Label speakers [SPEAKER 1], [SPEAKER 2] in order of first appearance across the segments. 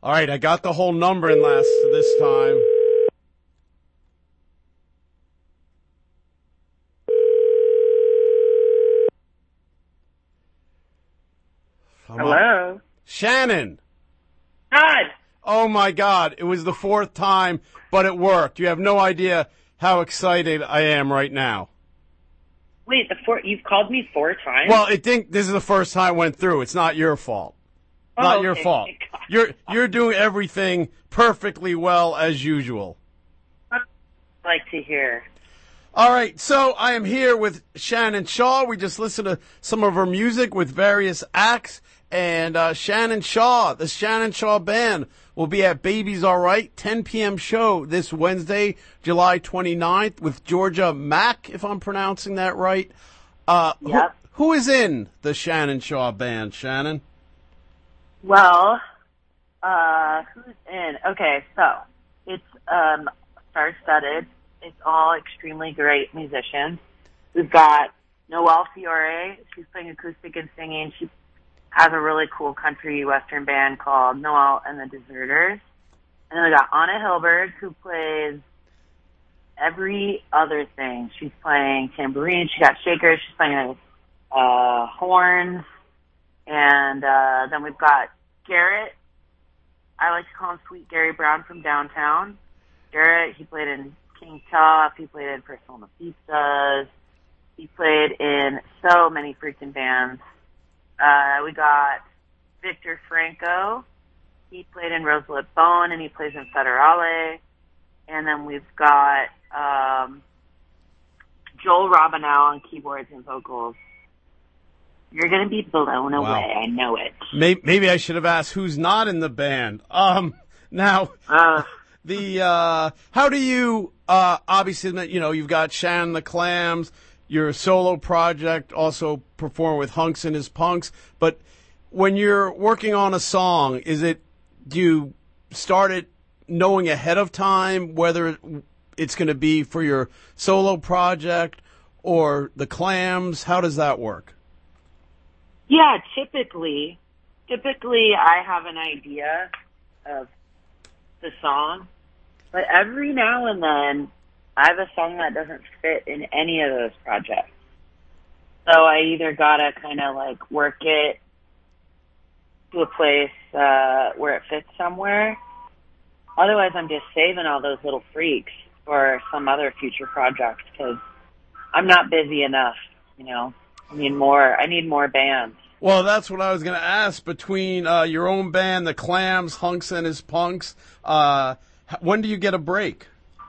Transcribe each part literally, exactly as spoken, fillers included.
[SPEAKER 1] All right, I got the whole number in last this time. Come
[SPEAKER 2] Hello?
[SPEAKER 1] on. Shannon!
[SPEAKER 2] God!
[SPEAKER 1] Oh, my God. It was the fourth time, but it worked. You have no idea how excited I am right now.
[SPEAKER 2] Wait, the four, you've called me four times?
[SPEAKER 1] Well, I think this is the first time it went through. It's not your fault.
[SPEAKER 2] oh,
[SPEAKER 1] Not
[SPEAKER 2] okay.
[SPEAKER 1] your fault.
[SPEAKER 2] God.
[SPEAKER 1] You're you're doing everything perfectly well as usual.
[SPEAKER 2] I'd like to hear.
[SPEAKER 1] All right, so I am here with Shannon Shaw. We just listened to some of her music with various acts. And uh, Shannon Shaw, the Shannon Shaw Band, will be at Baby's All Right, ten p.m. show this Wednesday, July twenty-ninth, with Georgia Mack, if I'm pronouncing that right. Uh,
[SPEAKER 2] Yep.
[SPEAKER 1] Who, who is in the Shannon Shaw Band, Shannon?
[SPEAKER 2] Well, uh, who's in? Okay, so it's um, star-studded. It's all extremely great musicians. We've got Noelle Fiore. She's playing acoustic and singing. She has a really cool country western band called Noelle and the Deserters. And then we got Anna Hilberg, who plays every other thing. She's playing tambourine. She got shakers. She's playing uh, horns. And uh, then we've got Garrett. I like to call him Sweet Gary Brown from downtown. Garrett, he played in King Tut. He played in Persona Pistas. He played in so many freaking bands. Uh, we got Victor Franco. He played in Roselit Bone, and he plays in Federale. And then we've got um, Joel Robinow on keyboards and vocals. You're going to be blown
[SPEAKER 1] Wow.
[SPEAKER 2] away. I know it.
[SPEAKER 1] Maybe, maybe I should have asked who's not in the band. Um, now,
[SPEAKER 2] Uh,
[SPEAKER 1] the uh, how do you uh, obviously, you know, you've got Shannon the Clams, your solo project, also perform with Hunks and His Punks. But when you're working on a song, is it, do you start it knowing ahead of time whether it's going to be for your solo project or the Clams? How does that work?
[SPEAKER 2] yeah, typically, typically I have an idea of the song, but every now and then I have a song that doesn't fit in any of those projects. So I either gotta kind of like work it to a place uh, where it fits somewhere. Otherwise, I'm just saving all those little freaks for some other future project because I'm not busy enough. You know, I need more. I need more bands.
[SPEAKER 1] Well, that's what I was going to ask. Between uh, your own band, the Clams, Hunks and His Punks, uh, when do you get a break?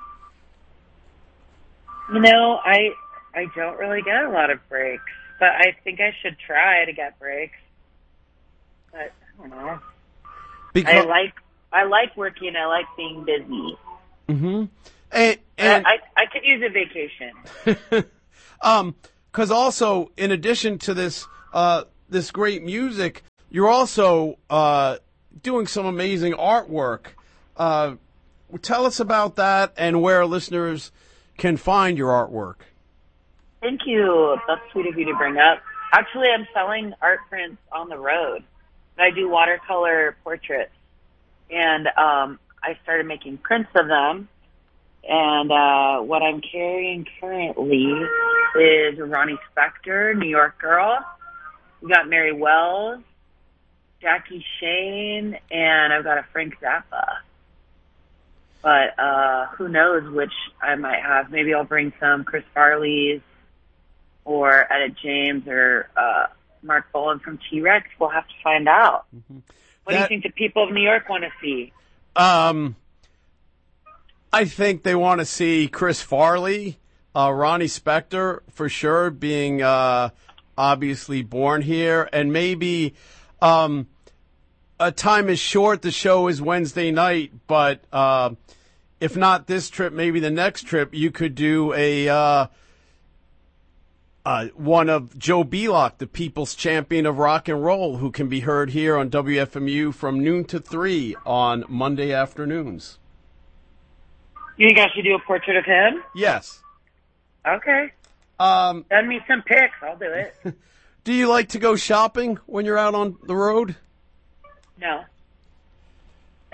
[SPEAKER 2] You know, I I don't really get a lot of breaks, but I think I should try to get breaks. But I don't know.
[SPEAKER 1] Because
[SPEAKER 2] I like I like working. I like being busy.
[SPEAKER 1] hmm and, and
[SPEAKER 2] I, I I could use a vacation.
[SPEAKER 1] um, because also in addition to this uh this great music, you're also uh doing some amazing artwork. Uh, tell us about that and where listeners can find your artwork.
[SPEAKER 2] Thank you. That's sweet of you to bring up. Actually, I'm selling art prints on the road. I do watercolor portraits, and um, I started making prints of them. And uh, what I'm carrying currently is Ronnie Spector, New York Girl. We got Mary Wells, Jackie Shane, and I've got a Frank Zappa. But uh, who knows which I might have. Maybe I'll bring some Chris Farley's or Etta James or uh, Mark Bolan from T-Rex. We'll have to find out. Mm-hmm. What that, do you think the people of New York want to see?
[SPEAKER 1] Um, I think they want to see Chris Farley, uh, Ronnie Spector for sure, being uh, obviously born here, and maybe um, a time is short. The show is Wednesday night, but uh, if not this trip, maybe the next trip, you could do a uh, uh, one of Joe Belloc, the People's Champion of Rock and Roll, who can be heard here on W F M U from noon to three on Monday afternoons.
[SPEAKER 2] You think I should do a portrait of him?
[SPEAKER 1] Yes.
[SPEAKER 2] Okay.
[SPEAKER 1] Um,
[SPEAKER 2] Send me some pics. I'll do it.
[SPEAKER 1] Do you like to go shopping when you're out on the road?
[SPEAKER 2] No.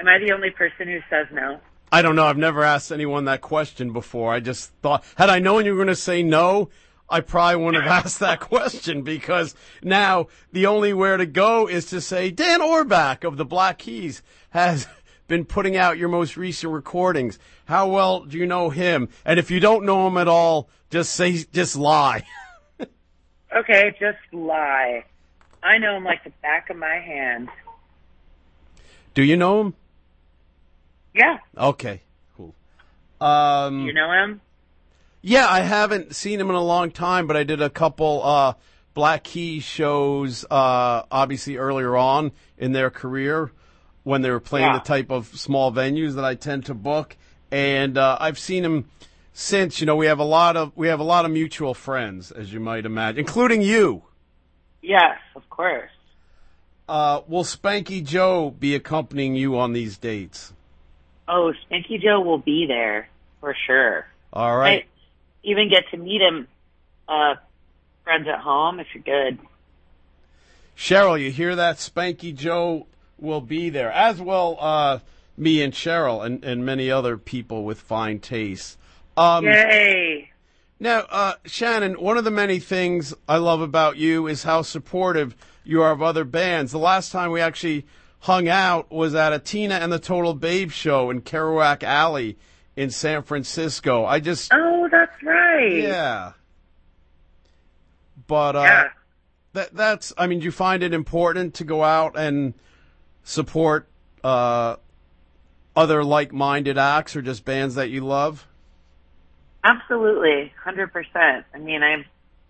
[SPEAKER 2] Am I the only person who says no?
[SPEAKER 1] I don't know. I've never asked anyone that question before. I just thought, had I known you were going to say no, I probably wouldn't have asked that question, because now the only where to go is to say Dan Orbach of the Black Keys has been putting out your most recent recordings. How well do you know him? And if you don't know him at all, just say, just lie.
[SPEAKER 2] Okay, just lie. I know him like the back of my hand.
[SPEAKER 1] Do you know him?
[SPEAKER 2] Yeah.
[SPEAKER 1] Okay, cool. Um,
[SPEAKER 2] you know him?
[SPEAKER 1] Yeah, I haven't seen him in a long time, but I did a couple uh, Black Keys shows, uh, obviously earlier on in their career when they were playing
[SPEAKER 2] Yeah.
[SPEAKER 1] the type of small venues that I tend to book, and uh, I've seen him since. You know, we have a lot of we have a lot of mutual friends, as you might imagine, including you.
[SPEAKER 2] Yes, of course.
[SPEAKER 1] Uh, will Spanky Joe be accompanying you on these dates?
[SPEAKER 2] Oh, Spanky Joe will be there for sure.
[SPEAKER 1] All right.
[SPEAKER 2] I even get to meet him, uh, friends at home, if you're good.
[SPEAKER 1] Cheryl, you hear that? Spanky Joe will be there, as well uh, me and Cheryl and, and many other people with fine taste. Um,
[SPEAKER 2] Yay!
[SPEAKER 1] Now, uh, Shannon, one of the many things I love about you is how supportive you are of other bands. The last time we actually hung out was at a Tina and the Total Babe show in Kerouac Alley in San Francisco. I just...
[SPEAKER 2] Oh, that's right.
[SPEAKER 1] Yeah. But, uh,
[SPEAKER 2] Yeah.
[SPEAKER 1] that, that's, I mean, do you find it important to go out and support, uh, other like-minded acts or just bands that you love?
[SPEAKER 2] Absolutely, one hundred percent. I mean, I'm,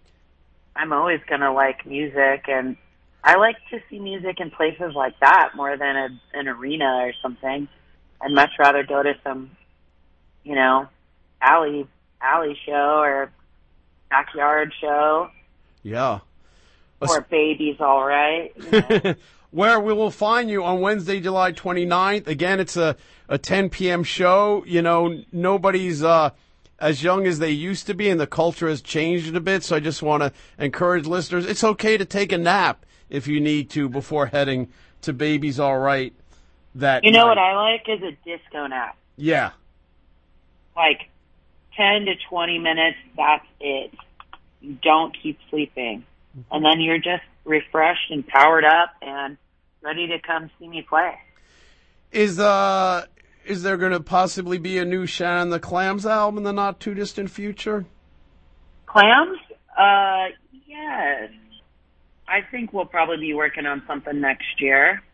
[SPEAKER 2] I'm always gonna like music, and I like to see music in places like that more than a, an arena or something. I'd much rather go to some, you know, alley, alley show or backyard show.
[SPEAKER 1] Yeah.
[SPEAKER 2] Or Baby's All Right. You know.
[SPEAKER 1] Where we will find you on Wednesday, July twenty-ninth. Again, it's a, a ten p.m. show. You know, nobody's uh, as young as they used to be, and the culture has changed a bit. So I just want to encourage listeners, it's okay to take a nap if you need to before heading to Baby's All Right that
[SPEAKER 2] You know
[SPEAKER 1] night.
[SPEAKER 2] what I like is a disco nap.
[SPEAKER 1] Yeah.
[SPEAKER 2] Like ten to twenty minutes, that's it. You don't keep sleeping. And then you're just refreshed and powered up and ready to come see me play.
[SPEAKER 1] Is uh is there going to possibly be a new Shannon the Clams album in the not too distant future?
[SPEAKER 2] Clams? Uh, yes. I think we'll probably be working on something next year.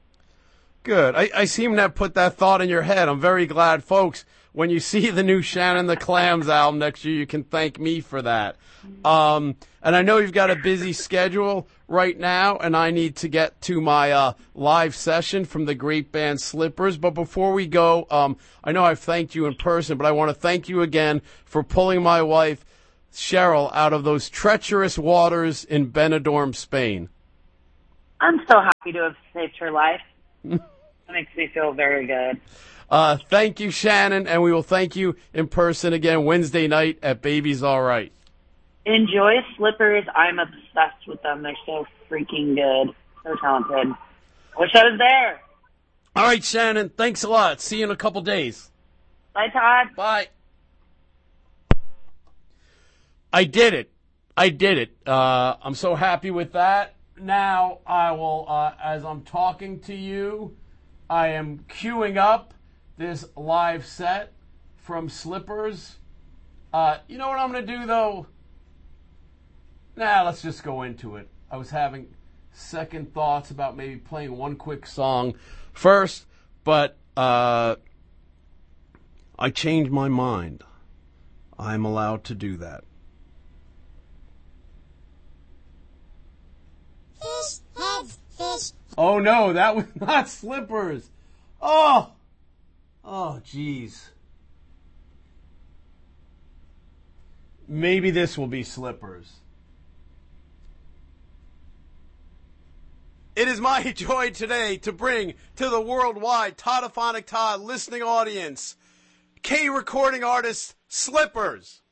[SPEAKER 1] Good. I, I seem to have put that thought in your head. I'm very glad, folks. When you see the new Shannon the Clams album next year, you can thank me for that. Um, and I know you've got a busy schedule right now, and I need to get to my uh, live session from the great band Slippers. But before we go, um, I know I've thanked you in person, but I want to thank you again for pulling my wife, Cheryl, out of those treacherous waters in Benidorm, Spain.
[SPEAKER 2] I'm so happy to have saved her life. That makes me feel very good.
[SPEAKER 1] Uh, thank you, Shannon, and we will thank you in person again Wednesday night at Baby's All Right.
[SPEAKER 2] Enjoy Slippers. I'm obsessed with them. They're so freaking good. So talented. Wish I was there.
[SPEAKER 1] All right, Shannon, thanks a lot. See you in a couple days.
[SPEAKER 2] Bye, Todd.
[SPEAKER 1] Bye. I did it. I did it. Uh, I'm so happy with that. Now I will, uh, as I'm talking to you, I am queuing up this live set from Slippers. Uh, you know what I'm going to do, though? Nah, let's just go into it. I was having second thoughts about maybe playing one quick song first, but uh, I changed my mind. I'm allowed to do that.
[SPEAKER 3] Fish heads, fish.
[SPEAKER 1] Oh, no, that was not Slippers. Oh! Oh, jeez. Maybe this will be Slippers. It is my joy today to bring to the worldwide Toddophonic Todd listening audience K recording artist Slippers.